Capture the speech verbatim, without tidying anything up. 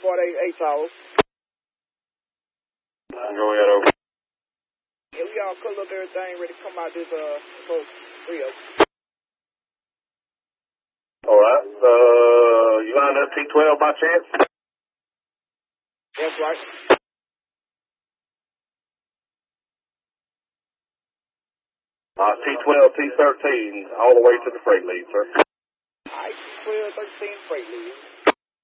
forty-eight Tower. Go ahead, over. Yeah, we all color up everything, ready to come out this, uh, post three oh. Alright, uh, you lined up T twelve by chance? That's right. Uh, T twelve, T thirteen, all the way to the freight lead, sir. Alright, twelve, thirteen, freight lead.